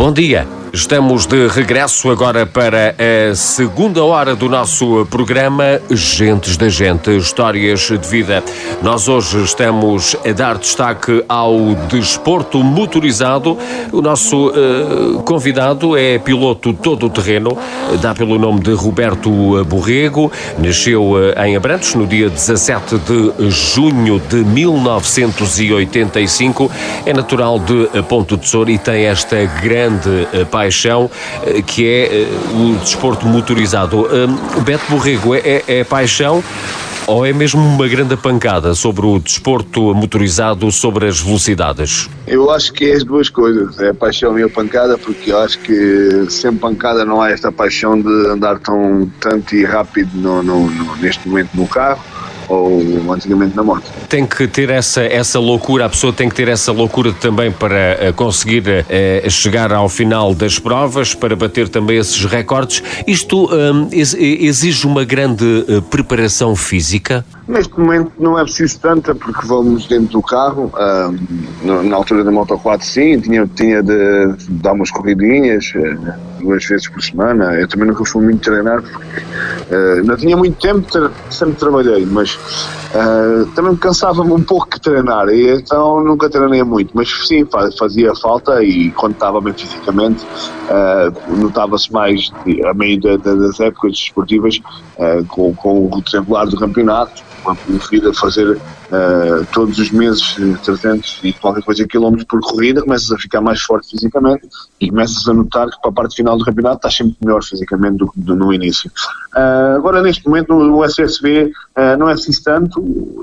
Bom dia, estamos de regresso agora para a segunda hora do nosso programa Gentes da Gente, Histórias de Vida. Nós hoje estamos a dar destaque ao desporto motorizado. O nosso convidado é piloto todo-terreno, dá pelo nome de Roberto Borrego, nasceu em Abrantes no dia 17 de junho de 1985, é natural de Ponte de Soura e tem esta grande paixão que é o desporto motorizado. Beto Borrego, é paixão ou é mesmo uma grande pancada sobre o desporto motorizado, sobre as velocidades? Eu acho que é as duas coisas, é a paixão e a pancada, porque eu acho que sem pancada não há esta paixão de andar tanto e rápido neste momento no carro, ou antigamente na moto. Tem que ter essa loucura, a pessoa tem que ter essa loucura também para conseguir chegar ao final das provas, para bater também esses recordes. Isto exige uma grande preparação física? Neste momento não é preciso tanta, porque vamos dentro do carro. Na altura da Moto 4 sim, tinha de dar umas corridinhas 2 vezes por semana. Eu também nunca fui muito treinar, porque não tinha muito tempo, sempre trabalhei, mas também me cansava-me um pouco de treinar, e então nunca treinei muito, mas sim, fazia falta, e quando estava bem fisicamente, notava-se mais a meio das épocas desportivas, com o desenrolar do campeonato, uma corrida, fazer todos os meses 300 e qualquer coisa quilómetros por corrida, começas a ficar mais forte fisicamente e começas a notar que para a parte final do campeonato estás sempre melhor fisicamente do que no início. Agora, neste momento, o SSV não é preciso tanto,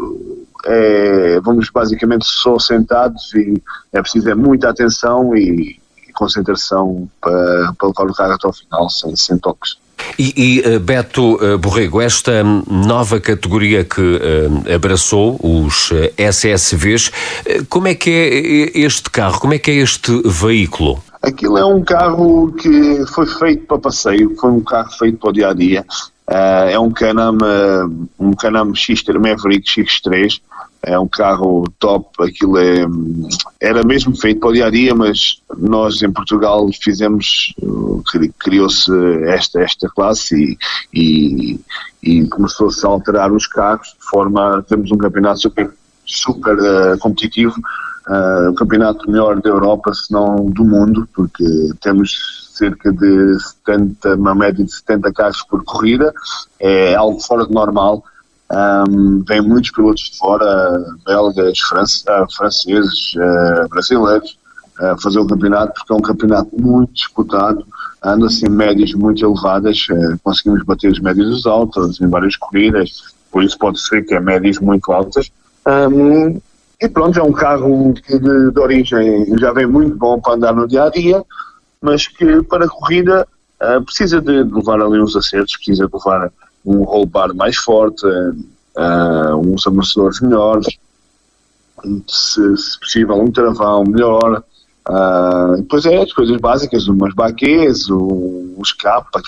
vamos basicamente só sentados, e é preciso muita atenção e concentração para levar o carro até ao final, sem toques. E Beto Borrego, esta nova categoria que abraçou, os SSVs, como é que é este carro, como é que é este veículo? Aquilo é um carro que foi feito para passeio, foi um carro feito para o dia-a-dia. É um Can-Am Maverick X3, é um carro top. Aquilo era mesmo feito para o dia-a-dia, mas nós em Portugal criou-se esta classe e começou-se a alterar os carros de forma a termos um campeonato super competitivo, o campeonato melhor da Europa, se não do mundo, porque temos cerca de uma média de 70 carros por corrida, é algo fora de normal. Vêm muitos pilotos de fora, belgas, franceses, brasileiros, a fazer o campeonato, porque é um campeonato muito disputado, anda-se em médias muito elevadas, conseguimos bater as médias dos autos em várias corridas, por isso pode ser que é médias muito altas. E pronto, é um carro que de origem já vem muito bom para andar no dia-a-dia, mas que para a corrida precisa de levar ali uns acertos, precisa de levar um roll bar mais forte, uns amortecedores melhores, se possível um travão melhor, depois as coisas básicas, umas baquês, os capa,